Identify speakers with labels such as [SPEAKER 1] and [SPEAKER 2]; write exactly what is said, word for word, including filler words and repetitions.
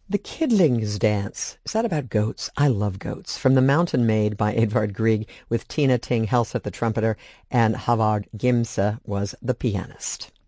[SPEAKER 1] The Kidling's Dance. Is that about goats? I love goats. From The Mountain Maid by Edvard Grieg, with Tina Ting Helseth the trumpeter, and Havard Gimse was the pianist.